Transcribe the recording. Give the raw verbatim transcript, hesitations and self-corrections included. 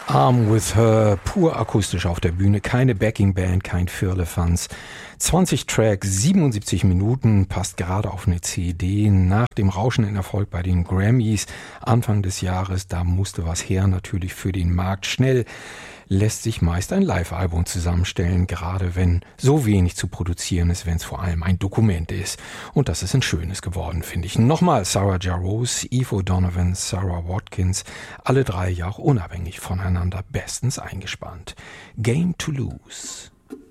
Arm with Her, pur akustisch auf der Bühne, keine Backing-Band, kein Firlefanz. zwanzig Tracks, siebenundsiebzig Minuten, passt gerade auf eine C D. Nach dem rauschenden Erfolg bei den Grammys Anfang des Jahres, da musste was her, natürlich für den Markt. Schnell lässt sich meist ein Live-Album zusammenstellen, gerade wenn so wenig zu produzieren ist, wenn es vor allem ein Dokument ist. Und das ist ein schönes geworden, finde ich. Nochmal Sarah Jarosz, Eve O'Donovan, Sarah Watkins, alle drei ja auch unabhängig voneinander bestens eingespannt. Game to Lose.